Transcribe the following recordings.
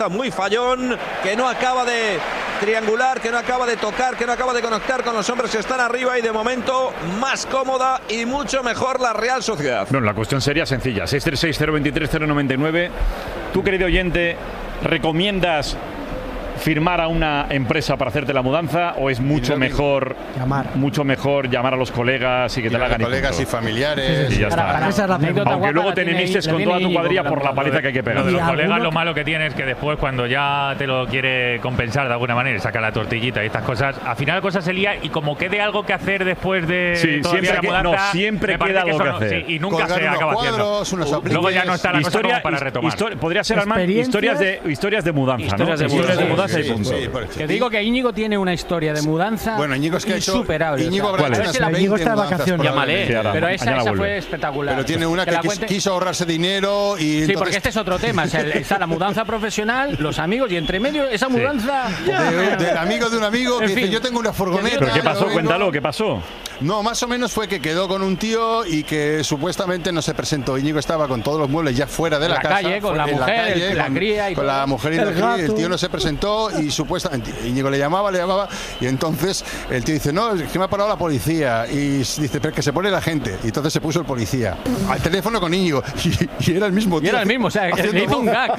muy fallón, que no acaba de triangular, que no acaba de tocar, que no acaba de conectar con los hombres que están arriba, y de momento más cómoda y mucho mejor la Real Sociedad. Bueno, la cuestión sería sencilla: 636-023-099. Tú, querido oyente, ¿recomiendas firmar a una empresa para hacerte la mudanza, o es mucho mejor llamar a los colegas y que te la hagan? Colegas y familiares. Y ya está. Aunque luego te enemistes con toda tu cuadrilla por la paliza que hay que pegar. De los colegas, lo malo que tiene es que después, cuando ya te lo quiere compensar de alguna manera, saca la tortillita y estas cosas, al final la cosa se lía, y como quede algo que hacer después de siempre la mudanza, siempre queda algo que hacer. Y nunca se acaba haciendo. Luego ya no está la cosa como para retomar. Podría ser, Armand, historias de mudanza, ¿no? Historias de mudanza y punto. Que digo que Íñigo tiene una historia de mudanza insuperable. Íñigo está de vacaciones. Llámale. Pero esa fue espectacular. Pero tiene una que quiso ahorrarse dinero y... Sí, porque este es otro tema. O sea, está la mudanza profesional, los amigos, y entre medio esa mudanza... Del amigo de un amigo que dice, yo tengo una furgoneta... ¿Pero qué pasó? Cuéntalo, ¿qué pasó? No, más o menos fue que quedó con un tío y que supuestamente no se presentó. Íñigo estaba con todos los muebles ya fuera de la casa. Calle, con la mujer, la cría y con la mujer y la cría. El tío no se presentó y supuestamente Íñigo le llamaba, y entonces el tío dice, no, es que me ha parado la policía, y dice, pero que se pone la gente, y entonces se puso el policía al teléfono con Íñigo, y era el mismo tío. Y era el mismo, o sea, que le hizo un gag.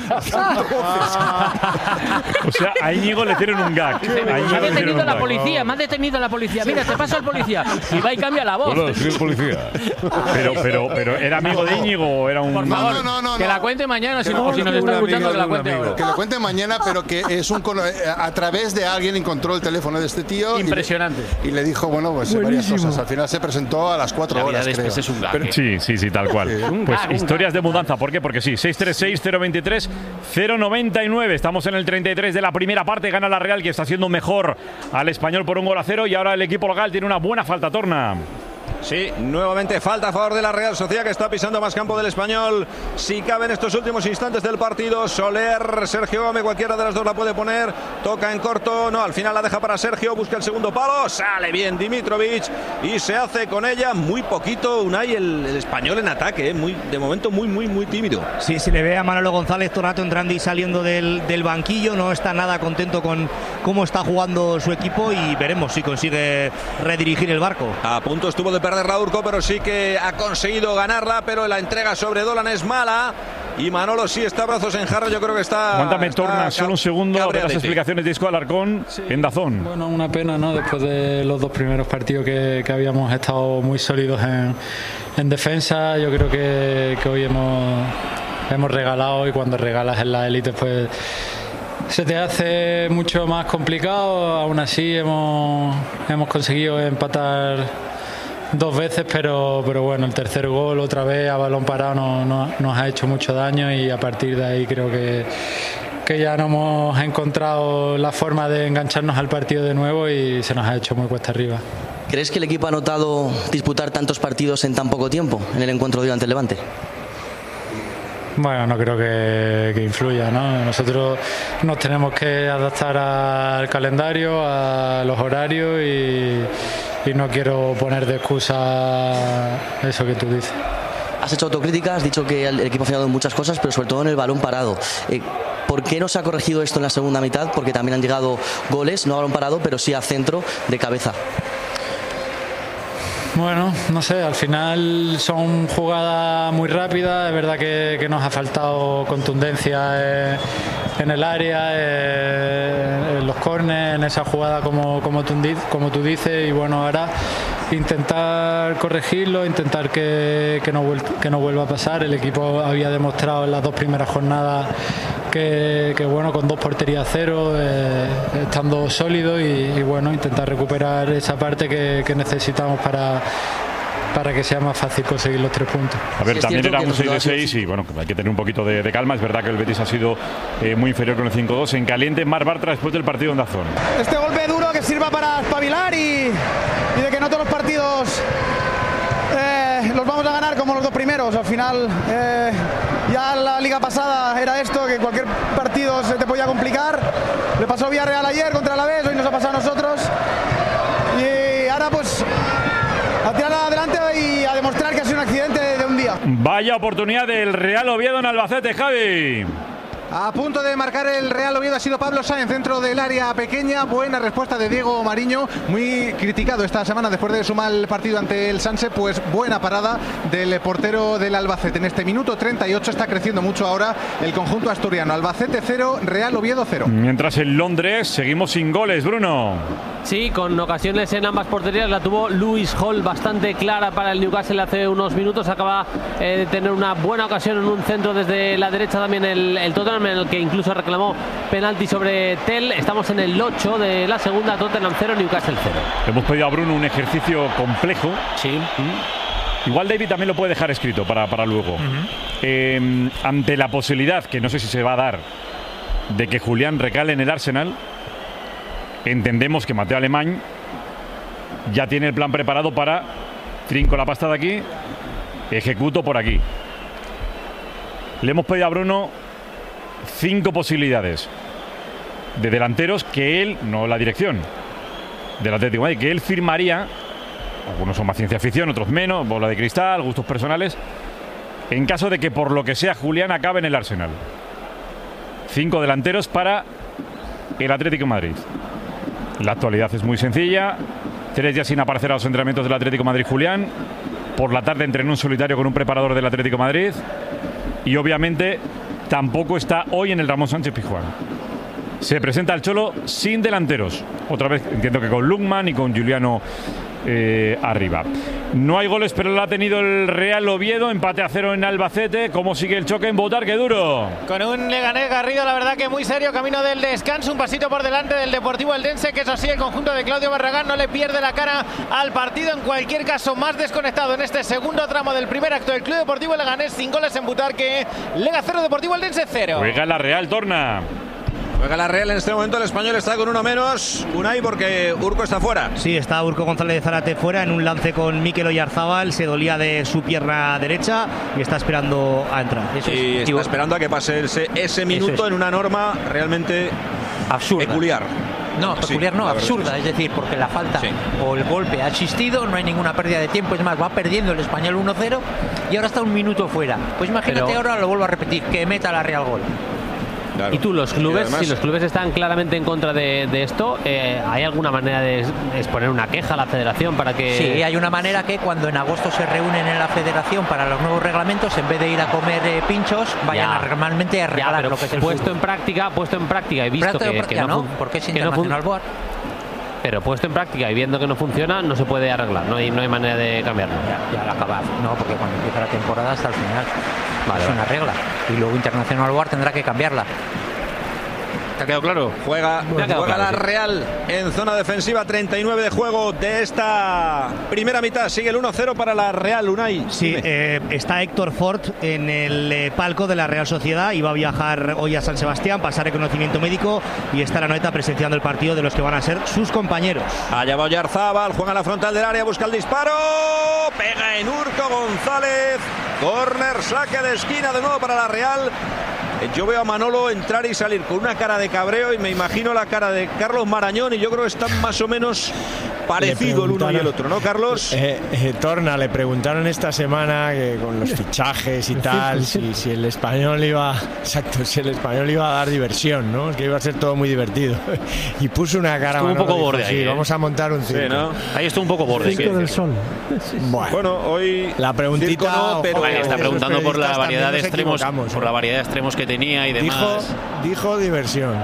O sea, a Íñigo le hicieron un gag. Me ha detenido la policía, mira, te pasa el policía, y va y cambia la voz. Hola, soy el policía. Pero ¿era amigo de Íñigo o era un...? Por favor, no, que la cuente mañana, si nos está escuchando, que la cuente ahora. Que lo cuente mañana, pero que es a través de alguien encontró el teléfono de este tío. Impresionante. Y le dijo, bueno, pues varias cosas. Al final se presentó a las 4 horas, creo. Es un gag. Sí, tal cual. Pues historias de mudanza. ¿Por qué? Porque sí, 636-023-099. Estamos en el 33 de la primera parte. Gana la Real, que está haciendo mejor al Español por 1-0, y ahora el equipo local tiene una buena falta. Torna. Sí, nuevamente falta a favor de la Real Sociedad, que está pisando más campo del Español. Si cabe en estos últimos instantes del partido, Soler, Sergio Gómez, cualquiera de las dos la puede poner. Toca en corto, no, al final la deja para Sergio, busca el segundo palo, sale bien Dimitrovic y se hace con ella muy poquito. Unai, el Español en ataque, de momento muy tímido. Sí, se le ve a Manolo González todo el rato entrando y saliendo del banquillo, no está nada contento con cómo está jugando su equipo, y veremos si consigue redirigir el barco. A punto estuvo de perder la Urco, pero sí que ha conseguido ganarla, pero la entrega sobre Dolan es mala, y Manolo sí está brazos en jarra. Yo creo que está... Aguántame, Torna, solo un segundo, a ver las explicaciones de Isco Alarcón en DAZN. Bueno, una pena, ¿no? Después de los dos primeros partidos que habíamos estado muy sólidos en defensa, yo creo que hoy hemos regalado, y cuando regalas en la élite, pues se te hace mucho más complicado. Aún así hemos conseguido empatar 2 veces, pero bueno, el tercer gol otra vez a balón parado nos ha hecho mucho daño, y a partir de ahí creo que ya no hemos encontrado la forma de engancharnos al partido de nuevo, y se nos ha hecho muy cuesta arriba. ¿Crees que el equipo ha notado disputar tantos partidos en tan poco tiempo en el encuentro de ante el Levante? Bueno, no creo que influya, ¿no? Nosotros nos tenemos que adaptar al calendario, a los horarios, y no quiero poner de excusa eso que tú dices. Has hecho autocrítica, has dicho que el equipo ha fallado en muchas cosas, pero sobre todo en el balón parado. ¿Por qué no se ha corregido esto en la segunda mitad? Porque también han llegado goles, no a balón parado, pero sí a centro de cabeza. Bueno, no sé, al final son jugadas muy rápidas. Es verdad que nos ha faltado contundencia en el área, en los córneres, en esa jugada como tú dices, y bueno, ahora intentar corregirlo, intentar que no vuelva a pasar. El equipo había demostrado en las 2 primeras jornadas que bueno, con 2 porterías a 0, estando sólido, y bueno, intentar recuperar esa parte que necesitamos para que sea más fácil conseguir los 3 puntos. A ver, también era un 6-6, y bueno, hay que tener un poquito de calma. Es verdad que el Betis ha sido muy inferior con el 5-2. En caliente, Marc Bartra, después del partido en DAZN. Este golpe duro que sirva para espabilar y de que no todos los partidos los vamos a ganar como los 2 primeros. Al final, ya la liga pasada era esto, que cualquier partido se te podía complicar. Le pasó Villarreal ayer contra el Alavés, hoy nos ha pasado a nosotros. Y ahora pues a tirar adelante y a demostrar que ha sido un accidente de un día. Vaya oportunidad del Real Oviedo en Albacete, Javi. A punto de marcar el Real Oviedo ha sido Pablo Sáenz dentro del área pequeña. Buena respuesta de Diego Mariño, muy criticado esta semana después de su mal partido ante el Sanse. Pues buena parada del portero del Albacete. En este minuto 38 está creciendo mucho ahora el conjunto asturiano. Albacete 0, Real Oviedo 0. Mientras en Londres seguimos sin goles, Bruno. Sí, con ocasiones en ambas porterías. La tuvo Lewis Hall bastante clara para el Newcastle hace unos minutos. Acaba de tener una buena ocasión en un centro desde la derecha también el Tottenham, en el que incluso reclamó penalti sobre Tell. Estamos en el 8 de la segunda. Tottenham 0, Newcastle 0. Hemos pedido a Bruno un ejercicio complejo. Sí. Igual David también lo puede dejar escrito para luego. Ante la posibilidad, que no sé si se va a dar, de que Julián recale en el Arsenal, entendemos que Mateo Alemany ya tiene el plan preparado para trinco la pasta de aquí, ejecuto por aquí. Le hemos pedido a Bruno 5 posibilidades de delanteros que él, no la dirección del Atlético de Madrid, que él firmaría. Algunos son más ciencia ficción, otros menos, bola de cristal, gustos personales, en caso de que por lo que sea Julián acabe en el Arsenal. 5 delanteros para el Atlético de Madrid. La actualidad es muy sencilla. 3 días sin aparecer a los entrenamientos del Atlético de Madrid Julián. Por la tarde entrenó un solitario con un preparador del Atlético de Madrid. Y obviamente tampoco está hoy en el Ramón Sánchez Pizjuán. Se presenta el Cholo sin delanteros. Otra vez entiendo que con Lukman y con Juliano arriba. No hay goles, pero lo ha tenido el Real Oviedo. Empate a 0 en Albacete. ¿Cómo sigue el choque en Botar? ¡Qué duro! Con un Leganés Garrido, la verdad que muy serio, camino del descanso. Un pasito por delante del Deportivo Eldense, que es así, el conjunto de Claudio Barragán no le pierde la cara al partido. En cualquier caso, más desconectado en este segundo tramo del primer acto del Club Deportivo Leganés, sin goles en Botar, que Lega 0, Deportivo Eldense 0. Juega la Real, torna. Juega la Real en este momento. El Español está con uno menos, Unai, porque Urco está fuera. Sí, está Urco González de Zárate fuera en un lance con Mikel Oyarzábal. Se dolía de su pierna derecha y está esperando a entrar. Y está esperando a que pase ese minuto en una norma realmente absurda. Peculiar. No, peculiar no, absurda, es decir, porque la falta o el golpe ha existido, no hay ninguna pérdida de tiempo, es más, va perdiendo el Español 1-0 y ahora está un minuto fuera. Pues imagínate, ahora lo vuelvo a repetir, que meta la Real gol. Claro. Y tú, los clubes, si los clubes están claramente en contra de esto, ¿hay alguna manera de exponer una queja a la federación para que...? Sí, hay una manera que cuando en agosto se reúnen en la federación para los nuevos reglamentos, en vez de ir a comer pinchos, vayan normalmente a regalar lo que es el puesto en práctica y visto que no, porque es internacional board. Pero puesto en práctica y viendo que no funciona, no se puede arreglar, no hay manera de cambiarlo. Ya lo acabas, no, porque cuando empieza la temporada hasta el final. Vale, es una regla. Y luego Internacional Board tendrá que cambiarla. ¿Te ha quedado claro? Juega la Real en zona defensiva, 39 de juego de esta primera mitad. Sigue el 1-0 para la Real, Unai. Sí, está Héctor Ford en el palco de la Real Sociedad y va a viajar hoy a San Sebastián, pasar reconocimiento médico y estar a Noeta presenciando el partido de los que van a ser sus compañeros. Allá va Oyarzábal, juega en la frontal del área, busca el disparo, pega en Urco González, córner, saque de esquina de nuevo para la Real. Yo veo a Manolo entrar y salir con una cara de cabreo y me imagino la cara de Carlos Marañón y yo creo que están más o menos parecido el uno y el otro, ¿no, Carlos? Torna, le preguntaron esta semana que con los fichajes y tal, si el Español iba, si el Español iba a dar diversión, ¿no? Que iba a ser todo muy divertido. Y puso una cara. Estuvo un poco borde ahí. Sí, vamos a montar un circo. Sí, ¿no? Ahí estuvo un poco borde. Circo del sol. Bueno, hoy la preguntita no, pero está preguntando por la variedad de extremos, por la variedad de extremos que tenía y demás. Dijo diversión.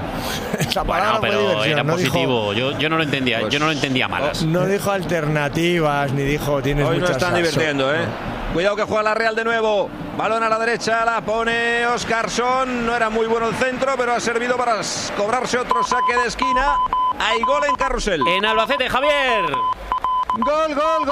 Bueno, pero diversión, era positivo. Yo no lo entendía. Pues, yo no lo entendía malas. No dijo alternativas ni dijo tienes hoy muchas. No están divirtiendo, Cuidado que juega la Real de nuevo. Balón a la derecha, la pone Óscarson. No era muy bueno el centro, pero ha servido para cobrarse otro saque de esquina. Hay gol en Carrusel. En Albacete, Javier. Gol.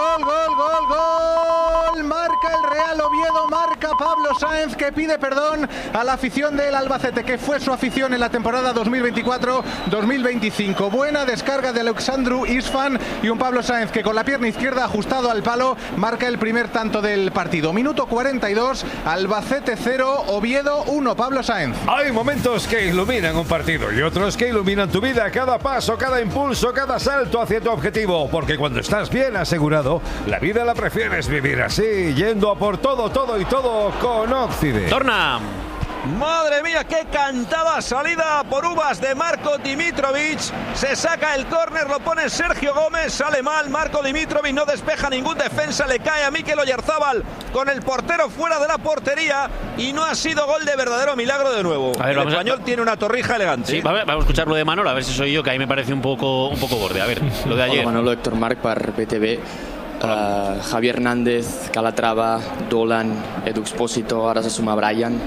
Marca el Real Oviedo, marca Pablo Sáenz, que pide perdón a la afición del Albacete, que fue su afición en la temporada 2024-2025. Buena descarga de Alexandru Isfan y un Pablo Sáenz que con la pierna izquierda ajustado al palo marca el primer tanto del partido. Minuto 42, Albacete 0, Oviedo 1, Pablo Sáenz. Hay momentos que iluminan un partido y otros que iluminan tu vida, cada paso, cada impulso, cada salto hacia tu objetivo, porque cuando estás bien asegurado, la vida la prefieres vivir así, yendo a por todo y todo con Occident. Torna. Madre mía, qué cantada salida por uvas de Marko Dimitrovic. Se saca el córner, lo pone Sergio Gómez, sale mal. Marko Dimitrovic no despeja ningún defensa, le cae a Mikel Oyarzábal con el portero fuera de la portería y no ha sido gol de verdadero milagro de nuevo. A ver, el español tiene una torrija elegante. Sí, vamos a escuchar lo de Manolo, a ver si soy yo, que ahí me parece un poco borde. A ver, lo de ayer. Hola, Manolo, Héctor Marc per BTV. Javier Hernández, Calatrava, Dolan, Edu Expósito, ara se suma Brian.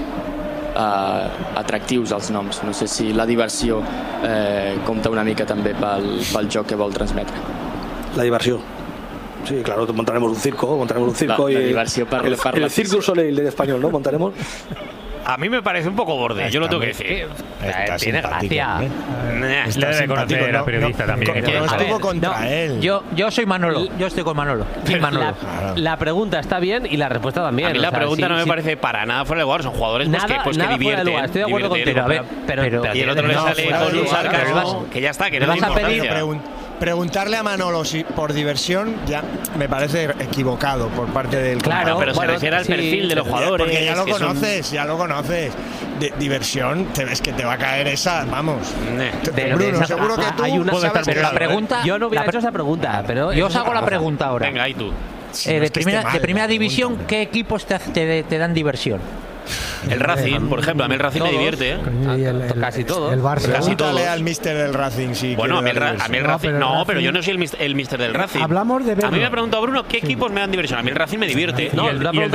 Atractius els noms. No sé si la diversió compta una mica també pel joc que vol transmetre. La diversión. Sí, claro, montaremos un circo la diversión para el Cirque Soleil en español, ¿no? Montaremos. A mí me parece un poco borde, yo lo tengo que decir. Tiene gracia. Le debe conocer a periodista también. No estuvo contra él. Yo soy Manolo, yo estoy con Manolo. Manolo. La pregunta está bien y la respuesta también. A mí la pregunta no me parece para nada fuera de lugar. Son jugadores que divierten. Estoy de acuerdo contigo. Pero y el otro le sale con un sarcasmo que ya está, que no vas a pedir. Preguntarle a Manolo si por diversión ya me parece equivocado por parte del Claro, pero se refiere al perfil de los jugadores. Porque ya lo conoces. Diversión, es que te va a caer esa, vamos. Bruno, seguro que tú sabes. Pero la pregunta, yo no hubiera hecho esa pregunta, pero yo os hago la pregunta ahora. Venga, ahí tú. De primera división, ¿qué equipos te dan diversión? El Racing, por ejemplo, a mí el Racing me divierte, casi todo. El Barça. Casi todo. Pregúntale al mister del Racing si bueno, a mí el Racing no, pero yo no soy el mister del Racing. Hablamos de verlo. A mí me ha preguntado Bruno qué equipos me dan diversión. A mí el Racing me divierte. Y el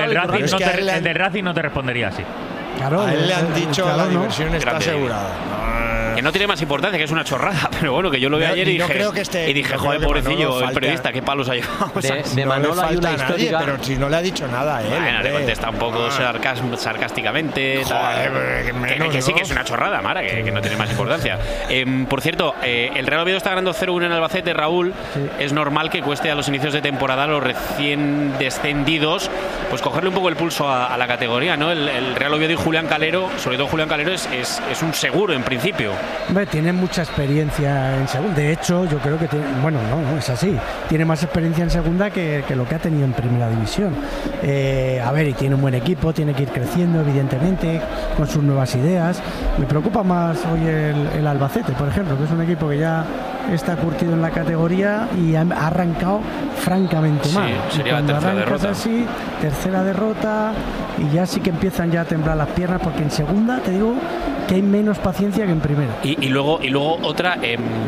del Racing no te respondería así. Claro, a él le han dicho la diversión está asegurada. Que no tiene más importancia, que es una chorrada, pero bueno, que yo lo vi ayer y dije, joder, pobrecillo, el periodista, qué palos ha llevado. De Manolo hay una histórica. Pero si no le ha dicho nada a él. Bueno, le contesta un poco sarcásticamente. Que sí, que es una chorrada, Mara, que no tiene más importancia. Por cierto, el Real Oviedo está ganando 0-1 en Albacete, Raúl. Sí. Es normal que cueste a los inicios de temporada a los recién descendidos, pues cogerle un poco el pulso a la categoría, ¿no? El Real Oviedo y Julián Calero, sobre todo Julián Calero, es un seguro en principio. Hombre, tiene mucha experiencia en segunda. De hecho, yo creo que tiene, bueno, no, es así. Tiene más experiencia en segunda que lo que ha tenido en primera división. A ver, y tiene un buen equipo, tiene que ir creciendo, evidentemente, con sus nuevas ideas. Me preocupa más hoy el Albacete, por ejemplo, que es un equipo que ya está curtido en la categoría y ha arrancado francamente mal. Sería la tercera derrota. Así, tercera derrota, y ya sí que empiezan ya a temblar las piernas, porque en segunda, te digo, que hay menos paciencia que en primera. Y luego otra,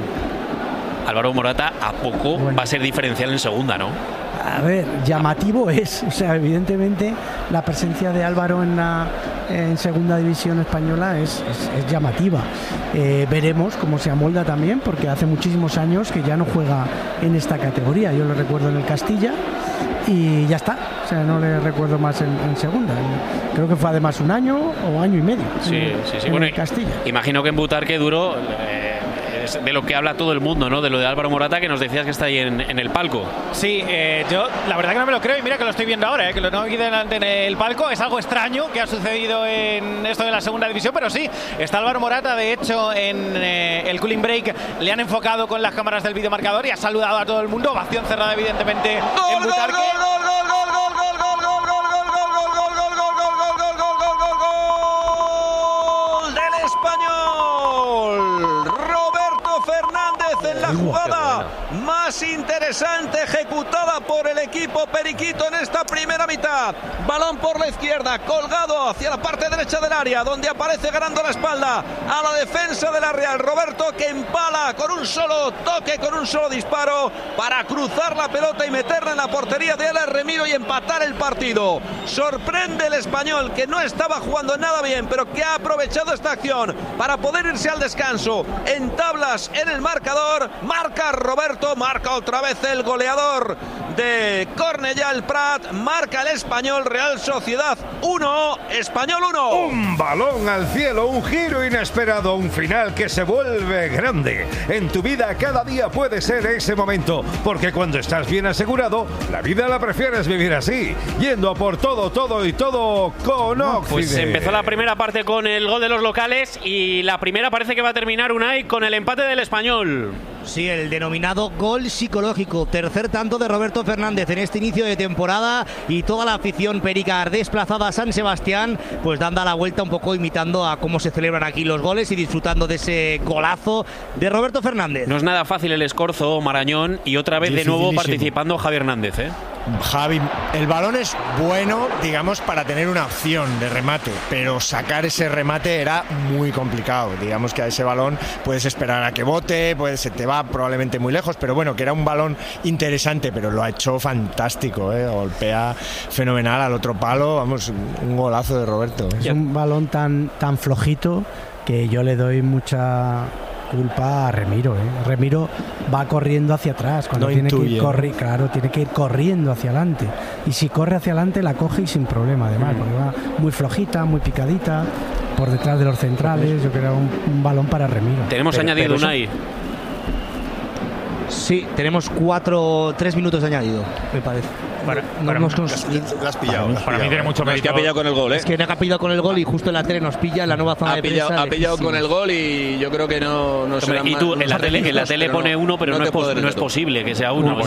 Álvaro Morata a poco va a ser diferencial en segunda, ¿no? A ver, llamativo es, o sea, evidentemente la presencia de Álvaro en segunda división española es llamativa. Veremos cómo se amolda también, porque hace muchísimos años que ya no juega en esta categoría. Yo lo recuerdo en el Castilla y ya está, o sea, no le recuerdo más en segunda. Creo que fue además un año o año y medio. Sí. Bueno, el Castilla. Imagino que en Butarque duró de lo que habla todo el mundo, ¿no? De lo de Álvaro Morata, que nos decías que está ahí en el palco. Sí, yo la verdad que no me lo creo, y mira que lo estoy viendo ahora, que lo tengo aquí delante en el palco. Es algo extraño que ha sucedido en esto de la segunda división, pero sí, está Álvaro Morata. De hecho, en el cooling break le han enfocado con las cámaras del videomarcador y ha saludado a todo el mundo. Ovación cerrada, evidentemente, en Butarque. La jugada más interesante ejecutada por el equipo periquito en esta primera mitad. Balón por la izquierda, colgado hacia la parte derecha del área, donde aparece ganando la espalda a la defensa de la Real. Roberto, que empala con un solo toque, con un solo disparo, para cruzar la pelota y meterla en la portería de Alex Remiro y empatar el partido. Sorprende el español, que no estaba jugando nada bien, pero que ha aprovechado esta acción para poder irse al descanso en tablas en el marcador. Marca Roberto, marca otra vez el goleador de Cornellà el Prat, marca el Español. Real Sociedad 1, Español 1. Un balón al cielo, un giro inesperado, un final que se vuelve grande. En tu vida cada día puede ser ese momento, porque cuando estás bien asegurado, la vida la prefieres vivir así, yendo a por todo con Occident. Pues empezó la primera parte con el gol de los locales y la primera parece que va a terminar Unai con el empate del Español. Sí, el denominado gol psicológico. Tercer tanto de Roberto Fernández en este inicio de temporada y toda la afición perica desplazada a San Sebastián, pues dando la vuelta un poco imitando a cómo se celebran aquí los goles y disfrutando de ese golazo de Roberto Fernández. No es nada fácil el escorzo, Marañón, y otra vez de nuevo participando Javier Hernández, ¿eh? Javi, el balón es bueno, digamos, para tener una opción de remate, pero sacar ese remate era muy complicado. Digamos que a ese balón puedes esperar a que bote, se te va probablemente muy lejos, pero bueno, que era un balón interesante, pero lo ha hecho fantástico, ¿eh? Golpea fenomenal al otro palo, vamos, un golazo de Roberto. Es un balón tan flojito que yo le doy mucha culpa a Remiro, ¿eh? Remiro va corriendo hacia atrás cuando tiene que ir corriendo hacia adelante, y si corre hacia adelante la coge y sin problema, además, porque va muy flojita, muy picadita por detrás de los centrales. Yo creo que era un balón para Remiro. Tenemos añadido Unai. Sí, tenemos 3 minutos de añadido, me parece. La has pillado. Para mí tiene mucho mérito. Es que ha pillado con el gol, ¿eh? Es que ha pillado con el gol y justo en la tele nos pilla en la nueva zona de prensa. Ha pillado con el gol y yo creo que no será más. Y tú, en la tele pone uno, pero no es posible que sea uno.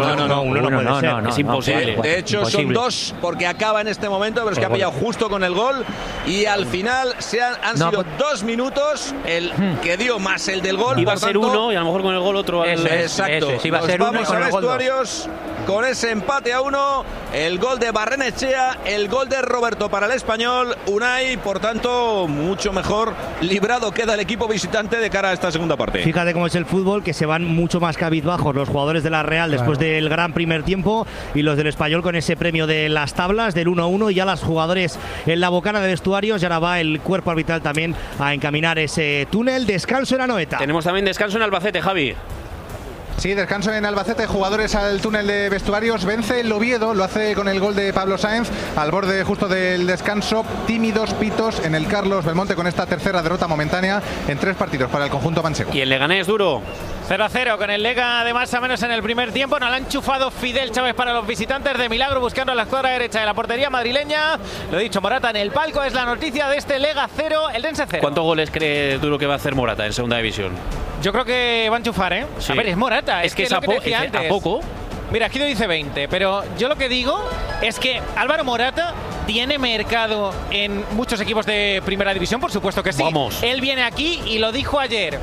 No, es imposible. De hecho, son 2 porque acaba en este momento, pero es que ha pillado justo con el gol y al final han sido 2 minutos el que dio más el del gol. Iba a ser uno y a lo mejor con el gol otro. Exacto. Iba a ser uno y con el gol vestuarios con ese empate a 1. El gol de Barrenechea, el gol de Roberto para el Español. Unai, por tanto, mucho mejor librado queda el equipo visitante de cara a esta segunda parte. Fíjate cómo es el fútbol, que se van mucho más cabizbajos los jugadores de la Real después del gran primer tiempo, y los del Español con ese premio de las tablas del 1-1, y ya los jugadores en la bocana de vestuarios, y ahora va el cuerpo arbitral también a encaminar ese túnel. Descanso en Anoeta. Tenemos también descanso en Albacete, Javi. Sí, descanso en Albacete, jugadores al túnel de vestuarios. Vence el Oviedo, lo hace con el gol de Pablo Sáenz al borde justo del descanso. Tímidos pitos en el Carlos Belmonte con esta tercera derrota momentánea en 3 partidos para el conjunto manchego. Y el Leganés duro. 0-0 con el Lega de más a menos en el primer tiempo. No la ha enchufado Fidel Chávez para los visitantes, de milagro buscando la escuadra derecha de la portería madrileña. Lo he dicho, Morata en el palco es la noticia de este Lega 0, el Dense 0. ¿Cuántos goles cree Duro que va a hacer Morata en segunda división? Yo creo que va a enchufar, ¿eh? Sí. A ver, es Morata. Es que es a poco. Mira, aquí lo dice 20, pero yo lo que digo es que Álvaro Morata tiene mercado en muchos equipos de primera división, por supuesto que sí. Vamos. Él viene aquí y lo dijo ayer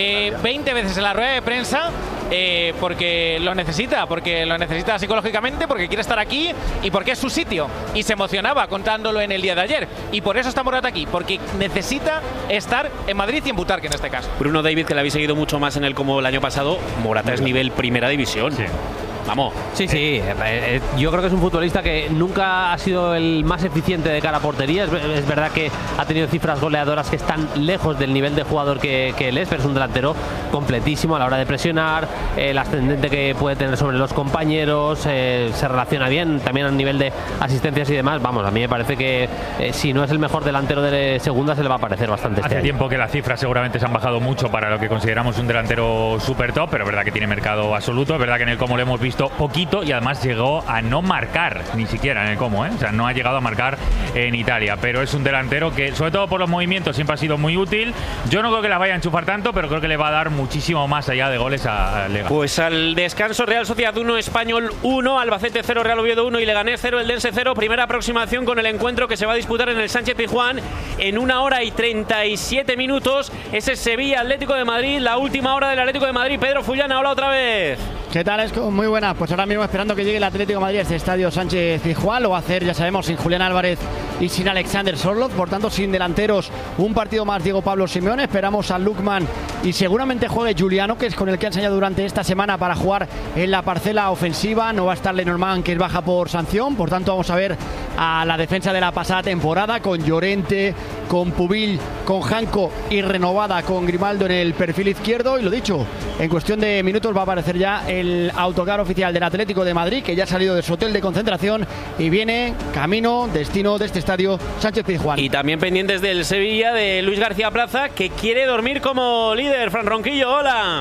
20 veces en la rueda de prensa, porque lo necesita psicológicamente, porque quiere estar aquí y porque es su sitio. Y se emocionaba contándolo en el día de ayer. Y por eso está Morata aquí, porque necesita estar en Madrid y en Butarque en este caso. Bruno David, que le habéis seguido mucho más en el como el año pasado, Morata es nivel primera división. Sí. Vamos. Sí. Yo creo que es un futbolista que nunca ha sido el más eficiente de cara a portería. Es verdad que ha tenido cifras goleadoras que están lejos del nivel de jugador que él es, pero es un delantero completísimo a la hora de presionar, el ascendente que puede tener sobre los compañeros, se relaciona bien, también a nivel de asistencias y demás. Vamos, a mí me parece que si no es el mejor delantero de segunda, se le va a parecer bastante. Hace tiempo que las cifras seguramente se han bajado mucho para lo que consideramos un delantero super top, pero es verdad que tiene mercado absoluto. Es verdad que en el como lo hemos visto poquito, y además llegó a no marcar ni siquiera en el como, o sea, no ha llegado a marcar en Italia, pero es un delantero que, sobre todo por los movimientos, siempre ha sido muy útil. Yo no creo que la vaya a enchufar tanto, pero creo que le va a dar muchísimo más allá de goles a Lega. Pues al descanso, Real Sociedad 1, Español 1, Albacete 0, Real Oviedo 1 y Leganés 0, el Dense 0. Primera aproximación con el encuentro que se va a disputar en el Sánchez-Pizjuán en 1 hora y 37 minutos. Ese es Sevilla Atlético de Madrid, la última hora del Atlético de Madrid. Pedro Fullana, hola otra vez. ¿Qué tal, Esco? Muy buena. Pues ahora mismo esperando que llegue el Atlético de Madrid a este estadio Sánchez-Pizjuán. Lo va a hacer, ya sabemos, sin Julián Álvarez y sin Alexander Sorloth, por tanto sin delanteros. Un partido más Diego Pablo Simeone. Esperamos a Lukman y seguramente juegue Juliano, que es con el que ha enseñado durante esta semana para jugar en la parcela ofensiva. No va a estar Lenormand, que es baja por sanción. Por tanto, vamos a ver a la defensa de la pasada temporada, con Llorente, con Pubil, con Janco y renovada con Grimaldo en el perfil izquierdo. Y lo dicho, en cuestión de minutos va a aparecer ya el autocar oficial del Atlético de Madrid, que ya ha salido de su hotel de concentración y viene camino, destino de este estadio Sánchez-Pizjuán. Y también pendientes del Sevilla, de Luis García Plaza, que quiere dormir como líder. Fran Ronquillo, hola.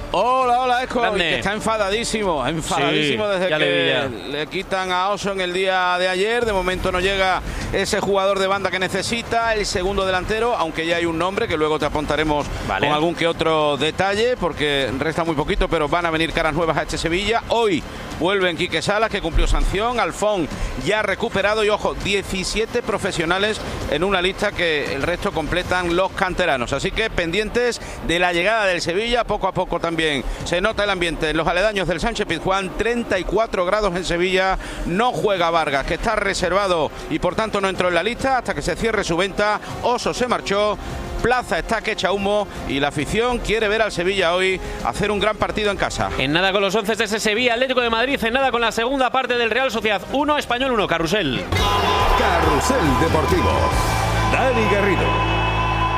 Hola, Esco, Grande. que está enfadadísimo Sí, desde ya que le quitan a Oso en el día de ayer. De momento no llega ese jugador de banda que necesita, el segundo delantero, aunque ya hay un nombre que luego te apuntaremos con algún que otro detalle, porque resta muy poquito, pero van a venir caras nuevas a este Sevilla. Hoy vuelven Quique Salas, que cumplió sanción, Alfón ya recuperado y, ojo, 17 profesionales en una lista que el resto completan los canteranos. Así que pendientes de la llegada del Sevilla, poco a poco también se nota el ambiente en los aledaños del Sánchez Pizjuán. 34 grados en Sevilla. No juega Vargas, que está reservado y por tanto no entró en la lista hasta que se cierre su venta. Oso se marchó. Plaza está que echa humo y la afición quiere ver al Sevilla hoy hacer un gran partido en casa. En nada con los 11 de ese Sevilla Atlético de Madrid, en nada con la segunda parte del Real Sociedad 1, Español 1, Carrusel. Carrusel Deportivo. Dani Garrido.